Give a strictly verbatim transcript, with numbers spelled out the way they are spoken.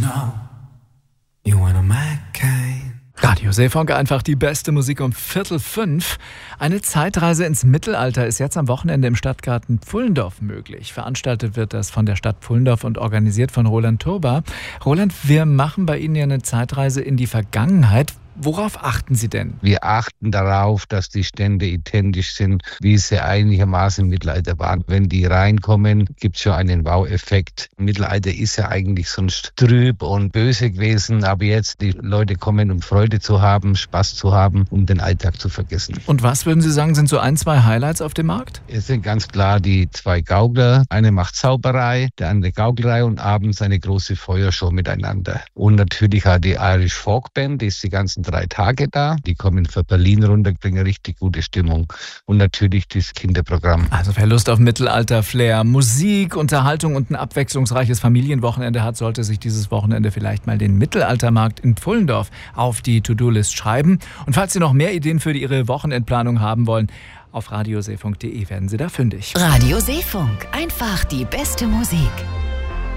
know you wanna make Radio Seefunk, einfach die beste Musik um Viertel fünf. Eine Zeitreise ins Mittelalter ist jetzt am Wochenende im Stadtgarten Pfullendorf möglich. Veranstaltet wird das von der Stadt Pfullendorf und organisiert von Roland Turba. Roland, wir machen bei Ihnen ja eine Zeitreise in die Vergangenheit. Worauf achten Sie denn? Wir achten darauf, dass die Stände identisch sind, wie sie einigermaßen im Mittelalter waren. Wenn die reinkommen, gibt es schon einen Wow-Effekt. Im Mittelalter ist ja eigentlich sonst trüb und böse gewesen, aber jetzt die Leute kommen, um Freude zu haben, Spaß zu haben, um den Alltag zu vergessen. Und was würden Sie sagen, sind so ein, zwei Highlights auf dem Markt? Es sind ganz klar die zwei Gaukler. Eine macht Zauberei, der andere Gauklerei und abends eine große Feuershow miteinander. Und natürlich auch die Irish Folk Band, die ist die ganzen drei Tage da. Die kommen für Berlin runter, bringen richtig gute Stimmung. Und natürlich das Kinderprogramm. Also wer Lust auf Mittelalter-Flair, Musik, Unterhaltung und ein abwechslungsreiches Familienwochenende hat, sollte sich dieses Wochenende vielleicht mal den Mittelaltermarkt in Pfullendorf auf die To-Do-List schreiben. Und falls Sie noch mehr Ideen für Ihre Wochenendplanung haben wollen, auf radioseefunk punkt de werden Sie da fündig. Radio Seefunk, einfach die beste Musik.